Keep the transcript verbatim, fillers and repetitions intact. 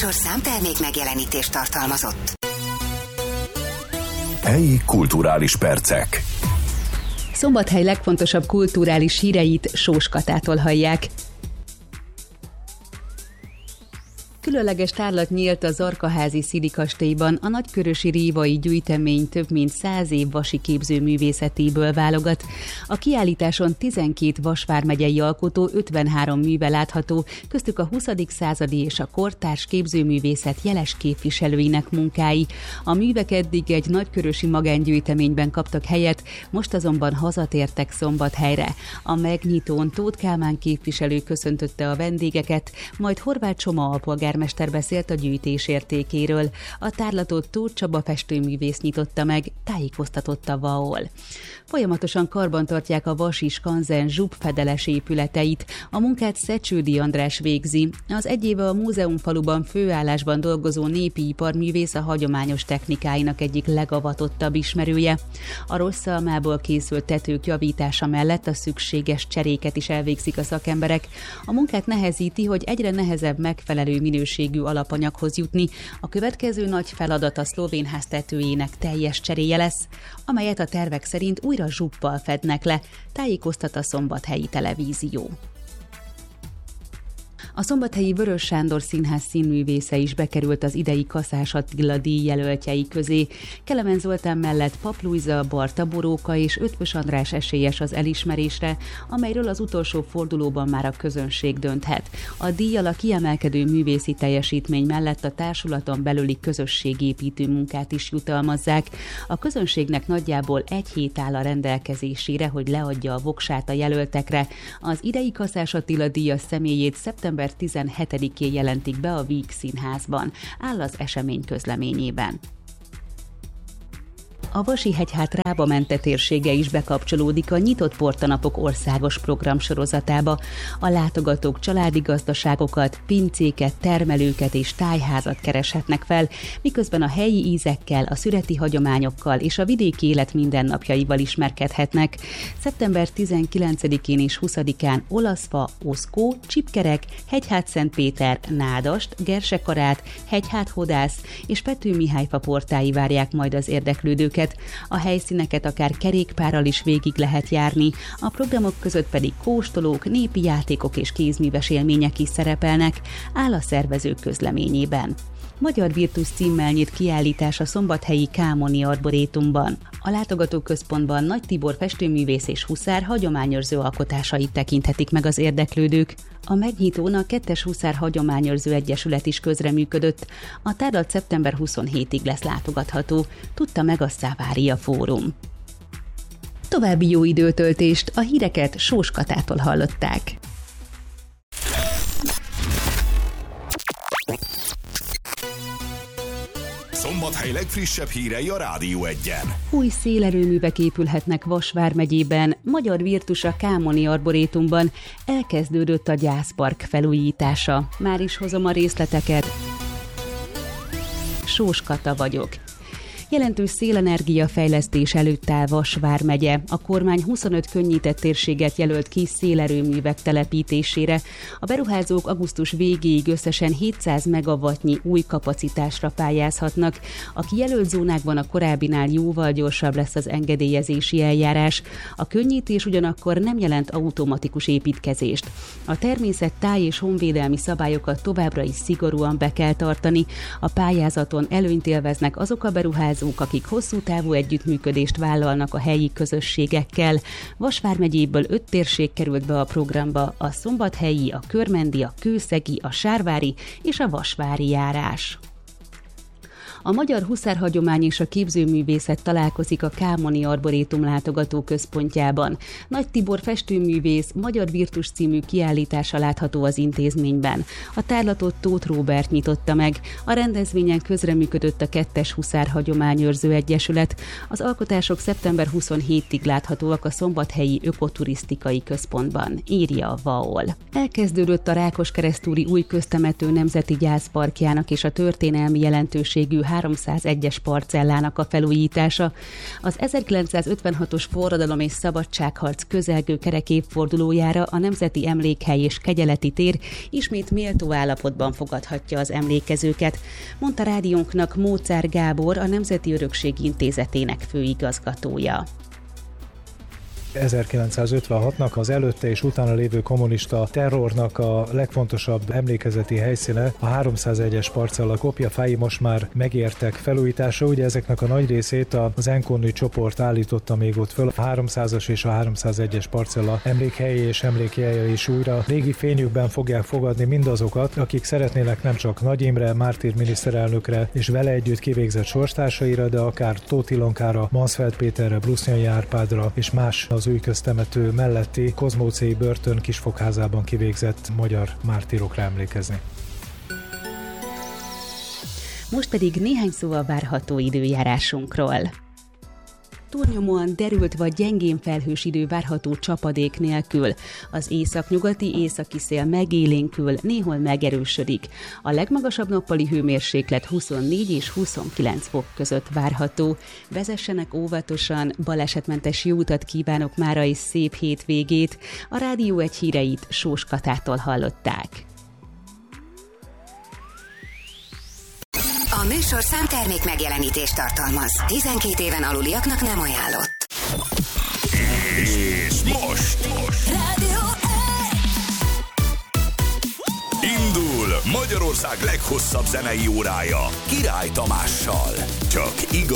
műsor számtermék megjelenítést tartalmazott. Helyi kulturális percek. Szombathely legfontosabb kulturális híreit Sós Katától hallják. Különleges tárlat nyílt a Zarkaházi Szili kastélyban, a nagykörösi rívai gyűjtemény több mint száz év vasi képzőművészetéből válogat. A kiállításon tizenkét Vas vármegyei alkotó ötvenhárom műve látható, köztük a huszadik századi és a kortárs képzőművészet jeles képviselőinek munkái. A művek eddig egy nagykörösi magángyűjteményben kaptak helyet, most azonban hazatértek Szombathelyre. A megnyitón Tóth Kálmán képviselő köszöntötte a vendégeket, majd Horváth Csoma alpolgár mester beszélt a gyűjtés értékéről. A tárlatot Tóth Csaba festőművész nyitotta meg, tájékoztatott a vé á o el. Folyamatosan karbantartják a Vasi Skanzen zsupfedeles épületeit. A munkát Szecsődi András végzi. Az egy éve a múzeumfaluban főállásban dolgozó népi iparművész a hagyományos technikáinak egyik legavatottabb ismerője. A rossz almából készült tetők javítása mellett a szükséges cseréket is elvégzik a szakemberek. A munkát nehezíti, hogy egyre nehezebb megfelelő minőségű alapanyaghoz jutni. A következő nagy feladat a szlovén-ház tetőjének teljes cseréje lesz, amelyet a tervek szerint újra zsuppal fednek le, tájékoztat a Szombathelyi Televízió. A szombathelyi Vörös Sándor Színház színművésze is bekerült az idei Kaszás Attila díj jelöltjei közé. Kelemen Zoltán mellett Pap Lujza, Barta Boróka és Ötvös András esélyes az elismerésre, amelyről az utolsó fordulóban már a közönség dönthet. A díjjal a kiemelkedő művészi teljesítmény mellett a társulaton belüli közösségépítő munkát is jutalmazzák. A közönségnek nagyjából egy hét áll a rendelkezésére, hogy leadja a voksát a jelöltekre. Az idei Kaszás Attila díjas személyét szeptember tizenhetedikén jelentik be a Víg Színházban, áll az esemény közleményében. A Vasi-hegyhát Rába-Mente térsége is bekapcsolódik a Nyitott Portanapok országos programsorozatába. A látogatók családi gazdaságokat, pincéket, termelőket és tájházat kereshetnek fel, miközben a helyi ízekkel, a szüreti hagyományokkal és a vidéki élet mindennapjaival ismerkedhetnek. szeptember tizenkilencedikén és huszadikán Olaszfa, Oszkó, Csipkerek, Hegyhát-Szentpéter, Nádast, Gersekarát, Hegyhát-Hodász és Pető Mihályfa portái várják majd az érdeklődőket. A helyszíneket akár kerékpárral is végig lehet járni, a programok között pedig kóstolók, népi játékok és kézműves élmények is szerepelnek, áll a szervezők közleményében. Magyar Virtusz címmel nyit kiállítás a szombathelyi Kámoni Arborétumban. A látogatóközpontban Nagy Tibor festőművész és huszár hagyományőrző alkotásait tekinthetik meg az érdeklődők. A megnyitón a Kettes Huszár Hagyományőrző Egyesület is közreműködött. A tárlat szeptember huszonhetedikéig lesz látogatható, tudta meg a Szavária Fórum. További jó időtöltést, a híreket Sós Katától hallották. Szombathely legfrissebb hírei a Rádió Egyen. Új szélerőművek épülhetnek Vas vármegyében, Magyar Virtus a Kámoni Arborétumban. Elkezdődött a gyászpark felújítása. Már is hozom a részleteket. Sós Kata vagyok. Jelentős szélenergia fejlesztés előtt áll Vas vármegye. A kormány huszonöt könnyített térséget jelölt ki szélerőművek telepítésére. A beruházók augusztus végéig összesen hétszáz megawattnyi új kapacitásra pályázhatnak. A kijelölt zónákban a korábbinál jóval gyorsabb lesz az engedélyezési eljárás. A könnyítés ugyanakkor nem jelent automatikus építkezést. A természet, táj és honvédelmi szabályokat továbbra is szigorúan be kell tartani. A pályázaton előnyt élveznek azok a beruházók, akik hosszú távú együttműködést vállalnak a helyi közösségekkel. Vas vármegyéből öt térség került be a programba: a szombathelyi, a körmendi, a kőszegi, a sárvári és a vasvári járás. A Magyar Huszárhagyomány és a Képzőművészet találkozik a Kámoni Arborétum látogatóközpontjában. Nagy Tibor festőművész Magyar Virtus című kiállítása látható az intézményben. A tárlatot Tóth Róbert nyitotta meg. A rendezvényen közreműködött a Kettes Huszár Hagyományőrző Egyesület. Az alkotások szeptember huszonhetedikéig láthatóak a Szombathelyi Ökoturisztikai Központban, írja a vé á o el. Elkezdődött a Rákoskeresztúri új köztemető nemzeti gyászparkjának és a történelmi jelentőségű háromszázegyes parcellának a felújítása. Az ezerkilencszázötvenhatos forradalom és szabadságharc közelgő kerekévfordulójára a Nemzeti Emlékhely és Kegyeleti tér ismét méltó állapotban fogadhatja az emlékezőket, mondta rádiónknak Móczár Gábor, a Nemzeti Örökség Intézetének főigazgatója. ezerkilencszázötvenhatnak az előtte és utána lévő kommunista terrornak a legfontosabb emlékezeti helyszíne, a háromszázegyes parcella kopjafái most már megértek felújításra. Ugye ezeknek a nagy részét az Enkonnű csoport állította még ott föl. A háromszázas és a háromszázegyes parcella emlékhelyi és emlékjelje is újra régi fényükben fogják fogadni mindazokat, akik szeretnének nem csak Nagy Imre, mártír miniszterelnökre és vele együtt kivégzett sorstársaira, de akár Tóth Ilonkára, Mansfeld Péterre, Brusniai Árpádra és más az új köztemető melletti Kozmócéi börtön kisfogházában kivégzett magyar mártírokra emlékezni. Most pedig néhány szó a várható időjárásunkról. Túlnyomóan derült vagy gyengén felhős idő várható csapadék nélkül. Az északnyugati északi szél megélénkül, néhol megerősödik. A legmagasabb nappali hőmérséklet huszonnégy és huszonkilenc fok között várható. Vezessenek óvatosan, balesetmentes jó utat kívánok mára és szép hétvégét. A Rádió egy híreit Sós Katától hallották. A műsorszám termék megjelenítést tartalmaz. tizenkét éven aluliaknak nem ajánlott. És most, most. Rádió Indul Magyarország leghosszabb zenei órája Király Tamással. Csak igaz.